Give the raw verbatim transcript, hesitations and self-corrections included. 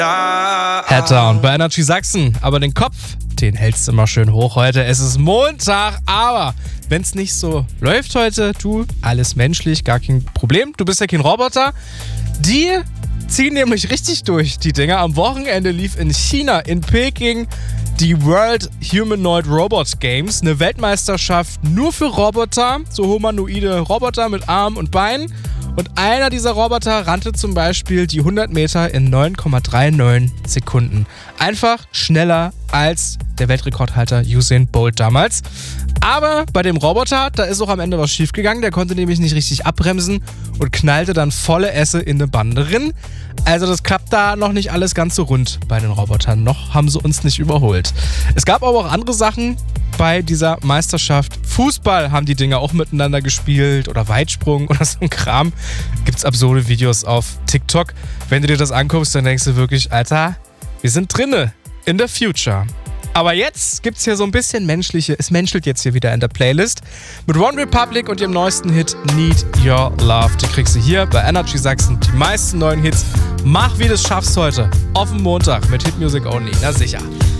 Headdown bei Energy Sachsen. Aber den Kopf, den hältst du immer schön hoch heute. Es ist Montag, aber wenn es nicht so läuft heute, du, alles menschlich, gar kein Problem. Du bist ja kein Roboter. Die ziehen nämlich richtig durch, die Dinger. Am Wochenende lief in China, in Peking, die World Humanoid Robot Games. Eine Weltmeisterschaft nur für Roboter, so humanoide Roboter mit Armen und Beinen. Und einer dieser Roboter rannte zum Beispiel die hundert Meter in neun Komma neununddreißig Sekunden. Einfach schneller als der Weltrekordhalter Usain Bolt damals. Aber bei dem Roboter, da ist auch am Ende was schiefgegangen. Der konnte nämlich nicht richtig abbremsen und knallte dann volle Esse in eine Bande drin. Also das klappt da noch nicht alles ganz so rund bei den Robotern. Noch haben sie uns nicht überholt. Es gab aber auch andere Sachen bei dieser Meisterschaft. Fußball haben die Dinger auch miteinander gespielt oder Weitsprung oder so ein Kram. Gibt's absurde Videos auf TikTok. Wenn du dir das anguckst, dann denkst du wirklich, Alter, wir sind drinne in der Future. Aber jetzt gibt's hier so ein bisschen menschliche, es menschelt jetzt hier wieder in der Playlist mit One Republic und ihrem neuesten Hit Need Your Love. Die kriegst du hier bei Energy Sachsen. Die meisten neuen Hits. Mach, wie du es schaffst heute auf dem Montag mit Hit Music Only. Na sicher.